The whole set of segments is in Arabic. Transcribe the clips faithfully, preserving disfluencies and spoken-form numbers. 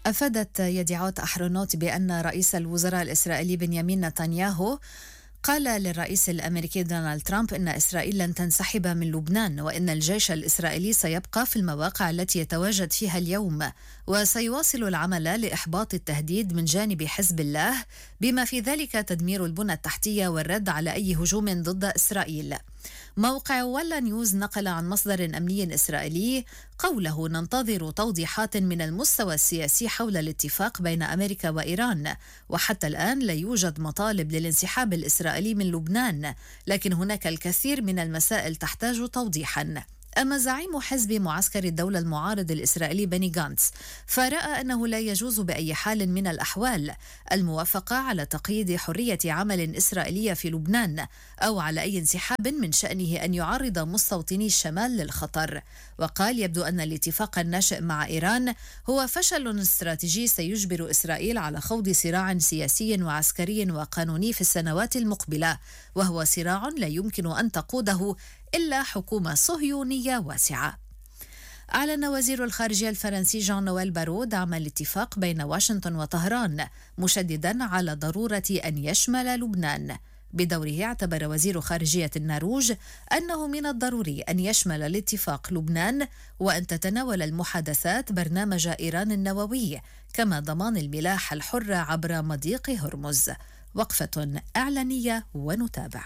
أفادت يديعوت أحرونوت بأن رئيس الوزراء الإسرائيلي بنيامين نتنياهو قال للرئيس الأمريكي دونالد ترامب أن إسرائيل لن تنسحب من لبنان، وأن الجيش الإسرائيلي سيبقى في المواقع التي يتواجد فيها اليوم، وسيواصل العمل لإحباط التهديد من جانب حزب الله، بما في ذلك تدمير البنى التحتية والرد على أي هجوم ضد إسرائيل. موقع ولا نيوز نقل عن مصدر أمني إسرائيلي قوله: ننتظر توضيحات من المستوى السياسي حول الاتفاق بين أمريكا وإيران، وحتى الآن لا يوجد مطالب للانسحاب الإسرائيلي من لبنان، لكن هناك الكثير من المسائل تحتاج توضيحا. أما زعيم حزب معسكر الدولة المعارض الإسرائيلي بني غانتس فرأى أنه لا يجوز بأي حال من الأحوال الموافقة على تقييد حرية عمل إسرائيلية في لبنان أو على أي انسحاب من شأنه أن يعرض مستوطني الشمال للخطر. وقال: يبدو أن الاتفاق الناشئ مع إيران هو فشل استراتيجي سيجبر إسرائيل على خوض صراع سياسي وعسكري وقانوني في السنوات المقبلة، وهو صراع لا يمكن أن تقوده إلا حكومة صهيونية واسعة. أعلن وزير الخارجية الفرنسي جان نويل بارو دعم الاتفاق بين واشنطن وطهران، مشددا على ضرورة أن يشمل لبنان. بدوره اعتبر وزير خارجية النرويج أنه من الضروري أن يشمل الاتفاق لبنان، وأن تتناول المحادثات برنامج إيران النووي، كما ضمان الملاحة الحرة عبر مضيق هرمز. وقفة إعلانية ونتابع.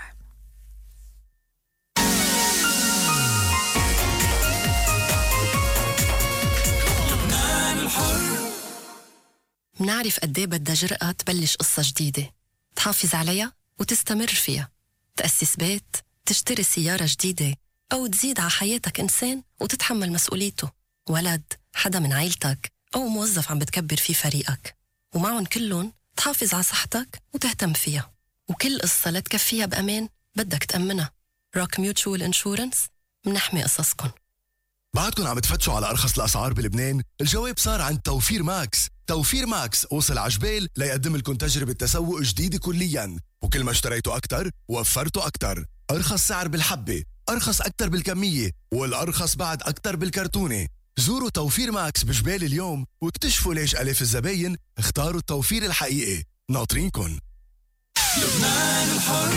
منعرف قديه بدها جرأة تبلش قصة جديدة، تحافظ عليها وتستمر فيها، تأسس بيت، تشتري سيارة جديدة، أو تزيد على حياتك إنسان وتتحمل مسؤوليته، ولد، حدا من عيلتك، أو موظف عم بتكبر فيه فريقك، ومعهم كلهم تحافظ على صحتك وتهتم فيها. وكل قصة لتكفيها بأمان بدك تأمنها. روك ميوتشوال انشورنس، منحمي قصصكن. بعدكن عم تفتشوا على أرخص الأسعار بلبنان؟ الجواب صار عند توفير ماكس. توفير ماكس وصل عجبال ليقدم لكم تجربة تسوق جديدة كلياً، وكل ما اشتريتوا أكتر وفرتوا أكتر. أرخص سعر بالحبة، أرخص أكتر بالكمية، والأرخص بعد أكتر بالكرتونة. زوروا توفير ماكس بجبال اليوم واكتشفوا ليش ألاف الزباين اختاروا التوفير الحقيقي. ناطرينكن. لبنان الحر.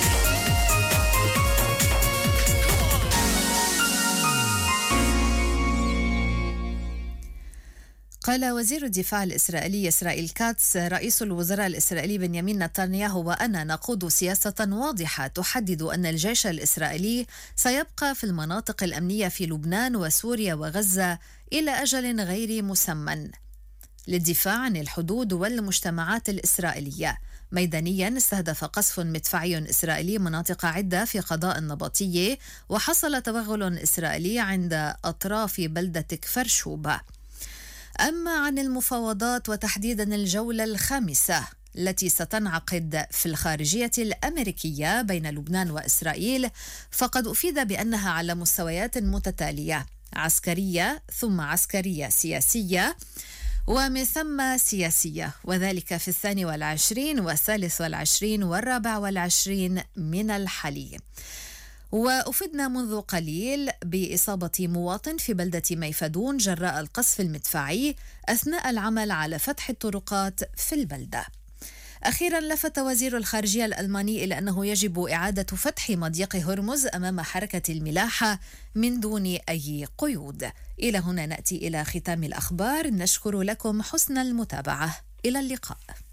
قال وزير الدفاع الإسرائيلي إسرائيل كاتس: رئيس الوزراء الإسرائيلي بنيامين نتنياهو وأنا نقود سياسة واضحة تحدد أن الجيش الإسرائيلي سيبقى في المناطق الأمنية في لبنان وسوريا وغزة إلى أجل غير مسمى للدفاع عن الحدود والمجتمعات الإسرائيلية. ميدانيا استهدف قصف مدفعي إسرائيلي مناطق عدة في قضاء النبطية، وحصل توغل إسرائيلي عند أطراف بلدة كفر شوبة. أما عن المفاوضات وتحديدا الجولة الخامسة التي ستنعقد في الخارجية الأمريكية بين لبنان وإسرائيل، فقد أفيد بأنها على مستويات متتالية: عسكرية ثم عسكرية سياسية ومن ثم سياسية، وذلك في الثاني والعشرين والثالث والعشرين والرابع والعشرين من الحالي. وأفدنا منذ قليل بإصابة مواطن في بلدة ميفدون جراء القصف المدفعي أثناء العمل على فتح الطرقات في البلدة. أخيرا لفت وزير الخارجية الألماني إلى أنه يجب إعادة فتح مضيق هرمز أمام حركة الملاحة من دون أي قيود. إلى هنا نأتي إلى ختام الأخبار، نشكر لكم حسن المتابعة، إلى اللقاء.